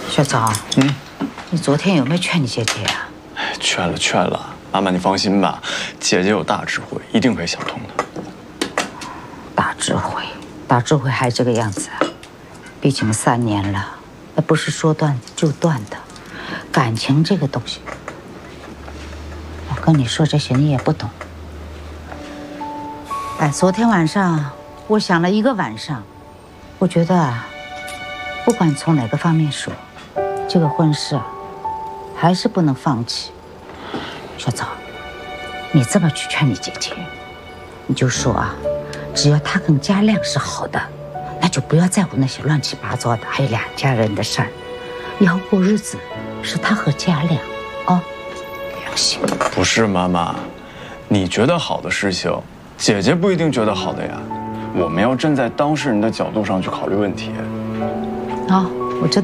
小枣，你昨天有没有劝你姐姐呀？ 劝了，妈妈你放心吧，姐姐有大智慧，一定可以想通的。 大智慧还这个样子啊？毕竟3年了，那不是说断就断的。感情这个东西，我跟你说这些你也不懂。哎，昨天晚上我想了一个晚上，我觉得啊，不管从哪个方面说，这个婚事啊，还是不能放弃。小枣，你这么去劝你姐姐，你就说啊，只要她跟嘉亮是好的，那就不要在乎那些乱七八糟的，还有2家人的事儿。以后过日子是她和嘉亮，哦，良心。 不是妈妈，你觉得好的事情，姐姐不一定觉得好的呀。我们要站在当事人的角度上去考虑问题。 哦，我知道。